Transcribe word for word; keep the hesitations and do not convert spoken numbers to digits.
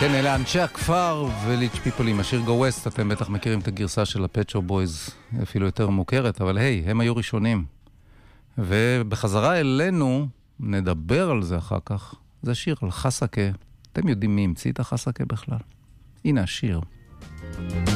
כן, אלה אנשי הכפר וליץ' פיפול עם השיר Go West. אתם בטח מכירים את הגרסה של הפט שופ בויז, אפילו יותר מוכרת, אבל היי, הם היו ראשונים. ובחזרה אלינו, נדבר על זה אחר כך. זה שיר על חסקה. אתם יודעים מי המציא את החסקה בכלל? הנה השיר.